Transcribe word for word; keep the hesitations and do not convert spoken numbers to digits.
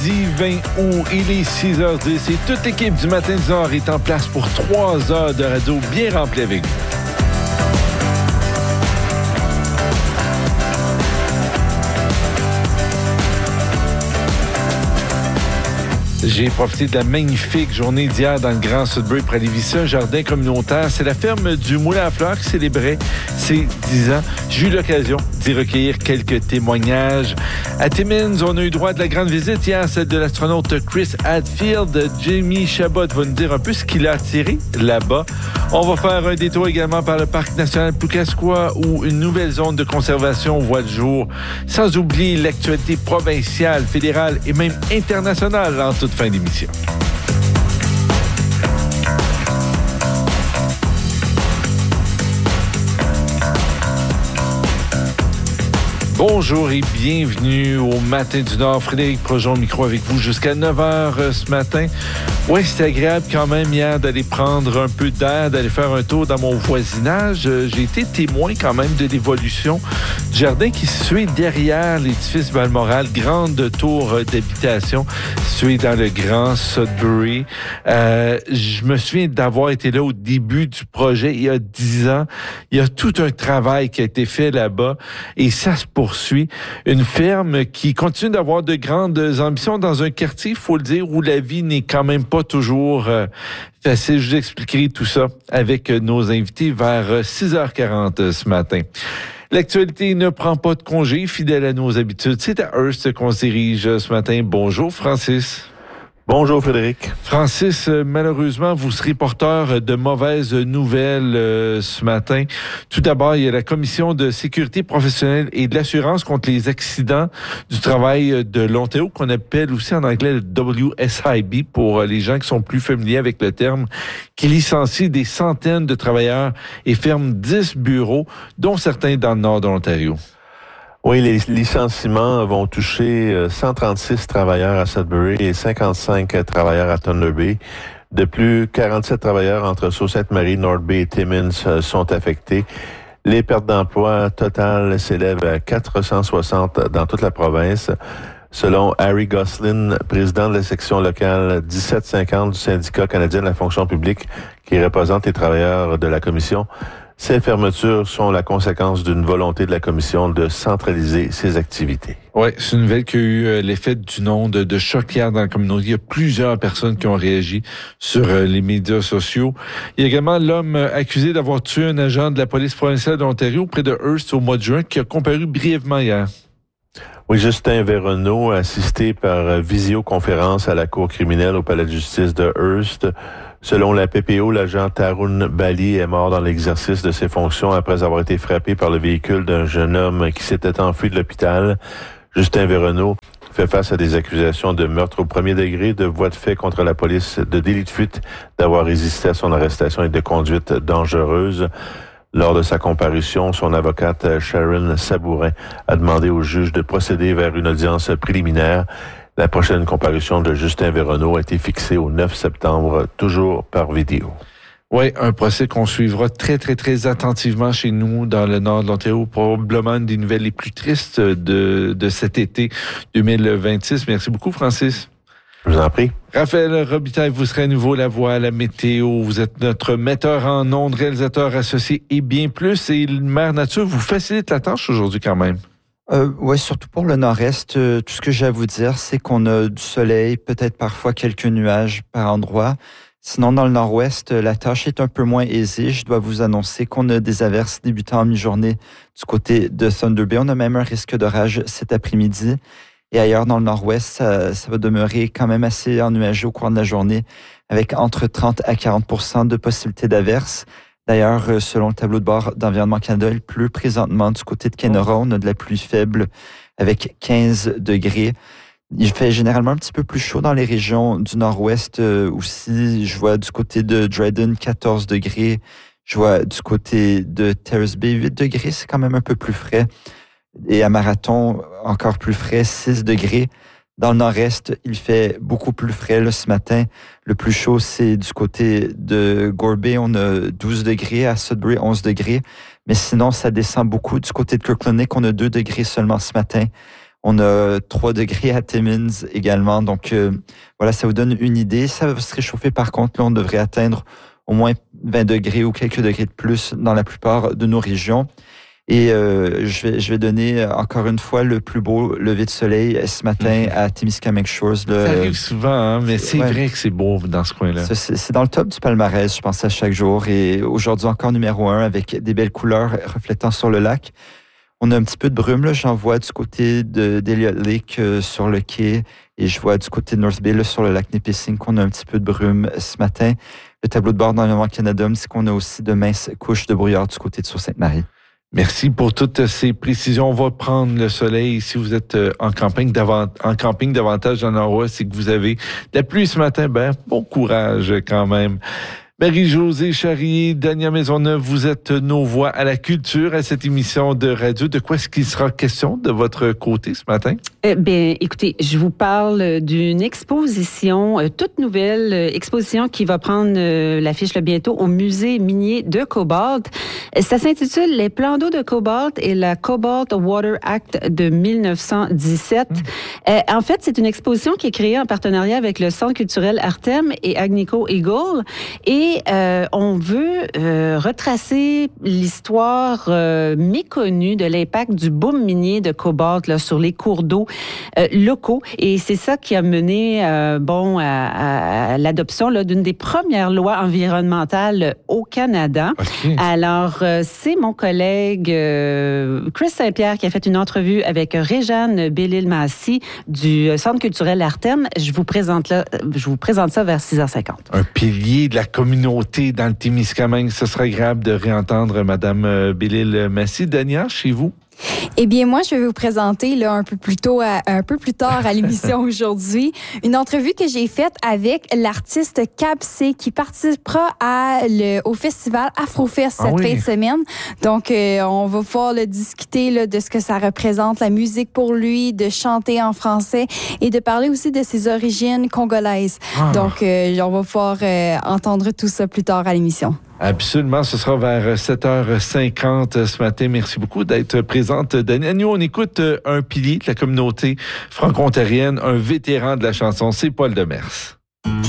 Lundi vingt août, il est six heures dix et toute l'équipe du Matin du Nord est en place pour trois heures de radio bien remplie avec vous. J'ai profité de la magnifique journée d'hier dans le Grand Sudbury près d'Lévis, un jardin communautaire. C'est la ferme du Moulin à Fleurs qui célébrait ses dix ans. J'ai eu l'occasion d'y recueillir quelques témoignages. À Timmins, on a eu droit de la grande visite hier, celle de l'astronaute Chris Hadfield. Jamie Chabot va nous dire un peu ce qu'il a attiré là-bas. On va faire un détour également par le Parc national Plougascoua où une nouvelle zone de conservation voit le jour. Sans oublier l'actualité provinciale, fédérale et même internationale en toute fin d'émission. Bonjour et bienvenue au Matin du Nord. Frédéric Projon au micro avec vous jusqu'à neuf heures ce matin. Oui, c'était agréable quand même hier d'aller prendre un peu d'air, d'aller faire un tour dans mon voisinage. J'ai été témoin quand même de l'évolution du jardin qui se situe derrière l'édifice Balmoral, grande tour d'habitation située dans le Grand Sudbury. Euh, je me souviens d'avoir été là au début du projet il y a dix ans. Il y a tout un travail qui a été fait là-bas et ça se poursuit. Une ferme qui continue d'avoir de grandes ambitions dans un quartier, il faut le dire, où la vie n'est quand même pas toujours euh, facile. Je vous expliquerai tout ça avec nos invités vers six heures quarante ce matin. L'actualité ne prend pas de congé, fidèle à nos habitudes. C'est à Hearst qu'on se dirige ce matin. Bonjour Francis. Bonjour Frédéric. Francis, malheureusement, vous serez porteur de mauvaises nouvelles euh, ce matin. Tout d'abord, il y a la Commission de sécurité professionnelle et de l'assurance contre les accidents du travail de l'Ontario, qu'on appelle aussi en anglais le W S I B pour les gens qui sont plus familiers avec le terme, qui licencie des centaines de travailleurs et ferme dix bureaux, dont certains dans le nord de l'Ontario. Oui, les licenciements vont toucher cent trente-six travailleurs à Sudbury et cinquante-cinq travailleurs à Thunder Bay. De plus, quarante-sept travailleurs entre Sault-Sainte-Marie, North Bay et Timmins sont affectés. Les pertes d'emploi totales s'élèvent à quatre cent soixante dans toute la province. Selon Harry Goslin, président de la section locale dix-sept cinquante du syndicat canadien de la fonction publique qui représente les travailleurs de la commission, ces fermetures sont la conséquence d'une volonté de la Commission de centraliser ses activités. Oui, c'est une nouvelle qui a eu euh, l'effet d'une onde de choc hier dans la communauté. Il y a plusieurs personnes qui ont réagi sur euh, les médias sociaux. Il y a également l'homme accusé d'avoir tué un agent de la police provinciale de l'Ontario près de Hearst au mois de juin qui a comparu brièvement hier. Oui, Justin Véronneau, assisté par visioconférence à la cour criminelle au palais de justice de Hearst. Selon la P P O, l'agent Tarun Bali est mort dans l'exercice de ses fonctions après avoir été frappé par le véhicule d'un jeune homme qui s'était enfui de l'hôpital. Justin Véronneau fait face à des accusations de meurtre au premier degré, de voies de fait contre la police, de délit de fuite, d'avoir résisté à son arrestation et de conduite dangereuse. Lors de sa comparution, son avocate Sharon Sabourin a demandé au juge de procéder vers une audience préliminaire. La prochaine comparution de Justin Véronneau a été fixée au neuf septembre, toujours par vidéo. Oui, un procès qu'on suivra très, très, très attentivement chez nous dans le nord de l'Ontario. Probablement une des nouvelles les plus tristes de, de cet été deux mille vingt-six. Merci beaucoup, Francis. Je vous en prie. Raphaël Robitaille, vous serez à nouveau la voix à la météo. Vous êtes notre metteur en ondes, réalisateur associé et bien plus. Et Mère Nature vous facilite la tâche aujourd'hui quand même. Euh, oui, surtout pour le nord-est. Euh, tout ce que j'ai à vous dire, c'est qu'on a du soleil, peut-être parfois quelques nuages par endroit. Sinon, dans le nord-ouest, la tâche est un peu moins aisée. Je dois vous annoncer qu'on a des averses débutant en mi-journée du côté de Thunder Bay. On a même un risque d'orage cet après-midi. Et ailleurs, dans le nord-ouest, ça, ça va demeurer quand même assez ennuagé au cours de la journée, avec entre trente à quarante pour cent de possibilités d'averses. D'ailleurs, selon le tableau de bord d'Environnement Canada, il pleut présentement du côté de Kenora. On a de la pluie faible avec quinze degrés. Il fait généralement un petit peu plus chaud dans les régions du nord-ouest aussi. Je vois du côté de Dryden quatorze degrés. Je vois du côté de Terrace Bay huit degrés. C'est quand même un peu plus frais. Et à Marathon, encore plus frais, six degrés. Dans le nord-est, il fait beaucoup plus frais là, ce matin. Le plus chaud, c'est du côté de Gore Bay. On a douze degrés. À Sudbury, onze degrés. Mais sinon, ça descend beaucoup. Du côté de Kirkland Lake, on a deux degrés seulement ce matin. On a trois degrés à Timmins également. Donc, euh, voilà, ça vous donne une idée. Ça va se réchauffer par contre. Là, on devrait atteindre au moins vingt degrés ou quelques degrés de plus dans la plupart de nos régions. Et euh, je vais je vais donner encore une fois le plus beau lever de soleil ce matin à Témiscamingue Shores. Le, ça arrive souvent, hein, mais c'est ouais. vrai que c'est beau dans ce coin-là. C'est, c'est dans le top du palmarès, je pense, à chaque jour. Et aujourd'hui encore numéro un avec des belles couleurs reflétant sur le lac. On a un petit peu de brume, là. J'en vois du côté de d'Elliott Lake euh, sur le quai et je vois du côté de North Bay, là, sur le lac Nipissing, qu'on a un petit peu de brume ce matin. Le tableau de bord d'Environnement Canada, c'est qu'on a aussi de minces couches de brouillard du côté de Sault-Sainte-Marie. Merci pour toutes ces précisions. On va prendre le soleil. Si vous êtes en camping, davant, en camping davantage dans le nord-ouest et que vous avez de la pluie ce matin, ben bon courage quand même. Marie-Josée Charrier, Dania Maisonneuve, vous êtes nos voix à la culture à cette émission de radio. De quoi est-ce qu'il sera question de votre côté ce matin? Eh bien, écoutez, je vous parle d'une exposition, euh, toute nouvelle euh, exposition qui va prendre euh, l'affiche là, bientôt au Musée minier de Cobalt. Ça s'intitule « Les plans d'eau de Cobalt et la Cobalt Water Act de dix-neuf cent dix-sept Mmh. ». Euh, en fait, c'est une exposition qui est créée en partenariat avec le Centre culturel Artem et Agnico Eagle. Et Et euh, on veut euh, retracer l'histoire euh, méconnue de l'impact du boom minier de cobalt là, sur les cours d'eau euh, locaux. Et c'est ça qui a mené euh, bon, à, à l'adoption là, d'une des premières lois environnementales au Canada. Okay. Alors, euh, c'est mon collègue euh, Chris Saint-Pierre qui a fait une entrevue avec Réjeanne Bellil-Massy du Centre culturel Artem. Je vous présente, là, je vous présente ça vers six heures cinquante. Un pilier de la communauté dans le Témiscamingue. Ce serait agréable de réentendre Mme Bellil-Massy. Dania, chez vous? Eh bien, moi, je vais vous présenter là, un peu plus tôt, à, un peu plus tard à l'émission aujourd'hui, une entrevue que j'ai faite avec l'artiste Cab C qui participera à le, au festival Afrofest cette ah oui. fin de semaine. Donc, euh, on va pouvoir là, discuter là, de ce que ça représente, la musique pour lui, de chanter en français et de parler aussi de ses origines congolaises. Ah. Donc, euh, on va pouvoir euh, entendre tout ça plus tard à l'émission. Absolument, ce sera vers sept heures cinquante ce matin. Merci beaucoup d'être présente, Dania. Nous, on écoute un pilier de la communauté franco-ontarienne, un vétéran de la chanson, c'est Paul Demers.